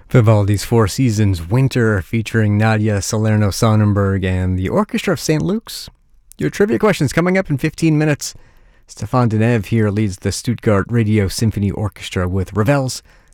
Vivaldi's Four Seasons Winter featuring Nadia Salerno-Sonnenberg and the Orchestra of St. Luke's. Your trivia questions coming up in 15 minutes. Stefan Deneve here leads the Stuttgart Radio Symphony Orchestra with Ravel's